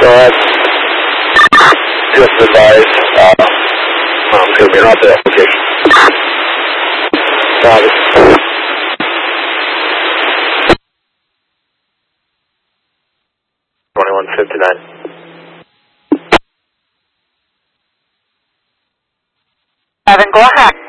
So that's just advised. I'm going to be off the application. 2159. 7, go ahead.